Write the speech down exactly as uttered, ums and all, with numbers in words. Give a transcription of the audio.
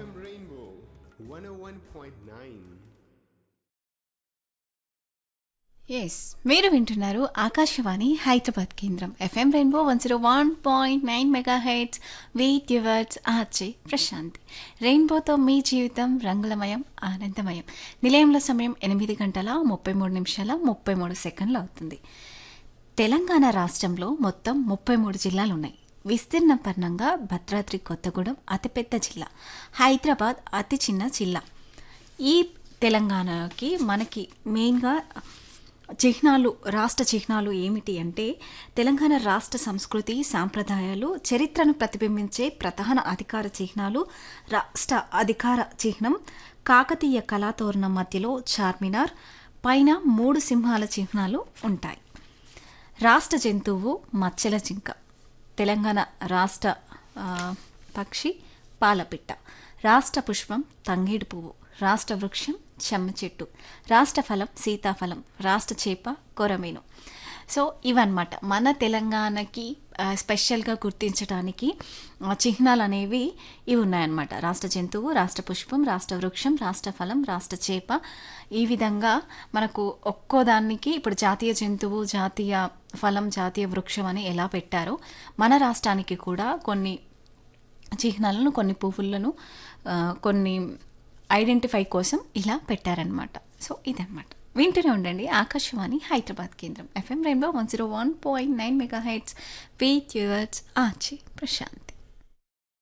M Rainbow one oh one point nine. Yes మీరు వింటున్నారు ఆకాశవాణి హైదరాబాద్ కేంద్రం FM rainbow one zero one point nine mega heads with yours RJ Prashanti. రెయిన్బోతో మీ జీవితం రంగులమయం ఆనందమయం. నిలయంలో సమయం ఎనిమిది గంటల ముప్పై మూడు నిమిషాల ముప్పై మూడు సెకండ్లు అవుతుంది. తెలంగాణ రాష్ట్రంలో మొత్తం ముప్పై మూడు జిల్లాలు ఉన్నాయి. విస్తీర్ణ పరంగా భద్రాద్రి కొత్తగూడెం అతిపెద్ద జిల్లా, హైదరాబాద్ అతి చిన్న జిల్లా. ఈ తెలంగాణకి మనకి మెయిన్గా చిహ్నాలు, రాష్ట్ర చిహ్నాలు ఏమిటి అంటే తెలంగాణ రాష్ట్ర సంస్కృతి సాంప్రదాయాలు చరిత్రను ప్రతిబింబించే ప్రధాన అధికార చిహ్నాలు. రాష్ట్ర అధికార చిహ్నం కాకతీయ కళాతోరణం మధ్యలో చార్మినార్, పైన మూడు సింహాల చిహ్నాలు ఉంటాయి. రాష్ట్ర జంతువు మచ్చల జింక. తెలంగాణ రాష్ట్ర పక్షి పాలపిట్ట. రాష్ట్ర పుష్పం తంగేడు పువ్వు. రాష్ట్ర వృక్షం చెమ్మ చెట్టు. రాష్ట్ర ఫలం సీతాఫలం. రాష్ట్ర చేప కొరమీను. సో ఇవన్నమాట మన తెలంగాణకి స్పెషల్గా గుర్తించడానికి చిహ్నాలు అనేవి ఇవి ఉన్నాయన్నమాట. రాష్ట్ర జంతువు, రాష్ట్ర పుష్పం, రాష్ట్ర వృక్షం, రాష్ట్ర ఫలం, రాష్ట్ర చేప. ఈ విధంగా మనకు ఒక్కో దానికి ఇప్పుడు జాతీయ జంతువు, జాతీయ ఫలం, జాతీయ వృక్షం అని ఎలా పెట్టారో మన రాష్ట్రానికి కూడా కొన్ని చిహ్నాలను, కొన్ని పువ్వులను, కొన్ని ఐడెంటిఫై కోసం ఇలా పెట్టారనమాట. సో ఇదన్నమాట. వింటూనే ఉండండి ఆకాశవాణి హైదరాబాద్ కేంద్రం FM rainbow one zero one point nine mega heads with yours RJ Prashanth.